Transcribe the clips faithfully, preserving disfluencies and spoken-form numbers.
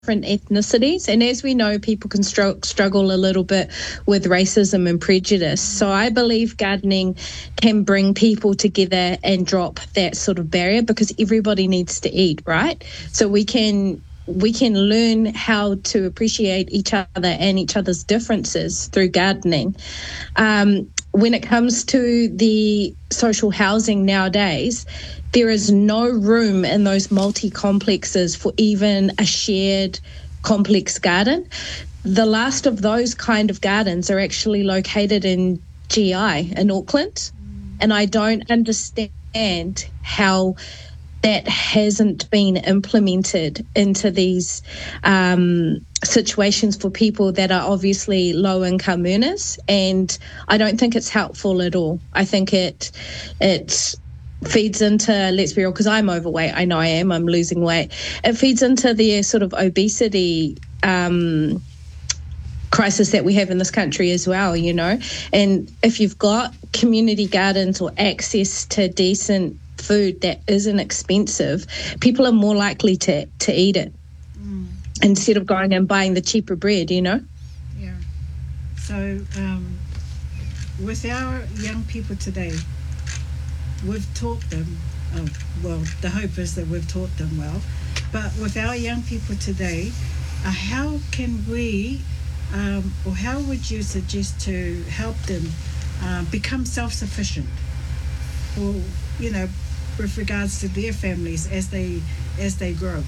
different ethnicities. And as we know, people can str- struggle a little bit with racism and prejudice. So I believe gardening can bring people together and drop that sort of barrier, because everybody needs to eat, right? So we can we can learn how to appreciate each other and each other's differences through gardening. Um, when it comes to the social housing nowadays, there is no room in those multi-complexes for even a shared complex garden. The last of those kind of gardens are actually located in G I in Auckland, and I don't understand how that hasn't been implemented into these um, situations for people that are obviously low-income earners, and I don't think it's helpful at all. I think it it feeds into, let's be real, because I'm overweight, I know I am, I'm losing weight, it feeds into the sort of obesity um, crisis that we have in this country as well, you know. And if you've got community gardens or access to decent food that isn't expensive, people are more likely to, to eat it mm. instead of going and buying the cheaper bread, you know? Yeah. So um, with our young people today, we've taught them, oh, well, the hope is that we've taught them well, but with our young people today, uh, how can we, um, or how would you suggest to help them uh, become self-sufficient, or, you know, with regards to their families as they as they grow?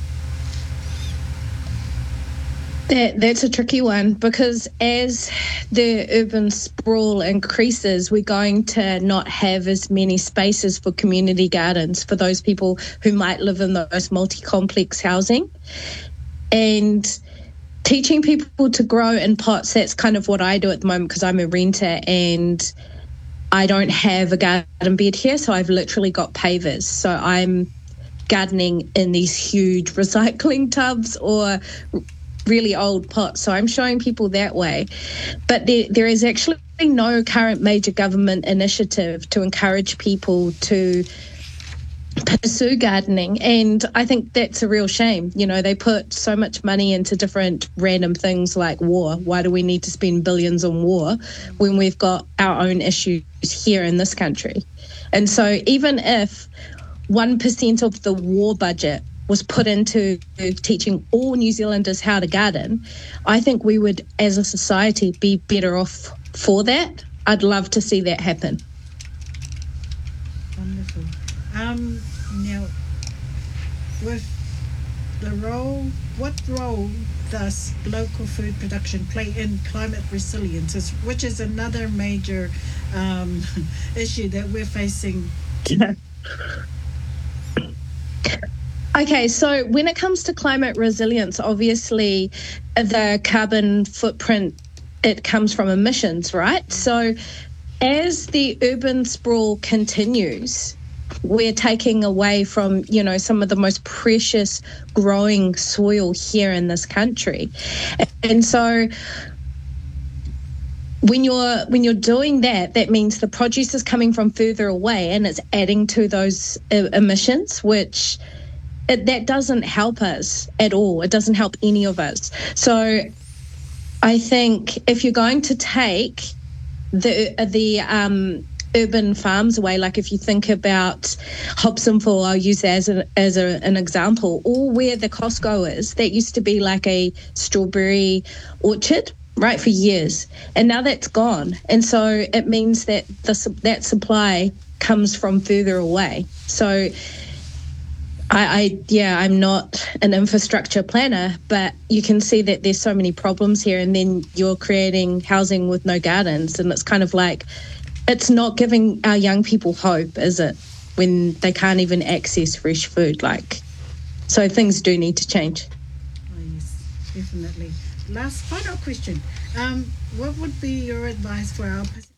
That, that's a tricky one, because as the urban sprawl increases, we're going to not have as many spaces for community gardens for those people who might live in those multi-complex housing. And teaching people to grow in pots, that's kind of what I do at the moment, because I'm a renter and I don't have a garden bed here, so I've literally got pavers. So I'm gardening in these huge recycling tubs or really old pots. So I'm showing people that way. But there, there is actually no current major government initiative to encourage people to pursue gardening, and I think that's a real shame. You know, they put so much money into different random things like war. Why do we need to spend billions on war when we've got our own issues here in this country? And so even if one percent of the war budget was put into teaching all New Zealanders how to garden, I think we would, as a society, be better off for that. I'd love to see that happen. Wonderful. Um, now, with the role, what role does local food production play in climate resilience, which is another major um, issue that we're facing? Yeah. Okay, so when it comes to climate resilience, obviously the carbon footprint, it comes from emissions, right? So as the urban sprawl continues, we're taking away from, you know, some of the most precious growing soil here in this country. And so when you're when you're doing that, that means the produce is coming from further away and it's adding to those uh, emissions, which it, that doesn't help us at all. It doesn't help any of us. So I think if you're going to take the the um urban farms away, like if you think about Hobsonville, I'll use that as, a, as a, an example, or where the Costco is, that used to be like a strawberry orchard, right, for years, and now that's gone. And so it means that the, that supply comes from further away. So I, I yeah, I'm not an infrastructure planner, but you can see that there's so many problems here, and then you're creating housing with no gardens, and it's kind of like, it's not giving our young people hope, is it, when they can't even access fresh food? Like, so things do need to change. Oh, yes, definitely. Last, final question. Um, what would be your advice for our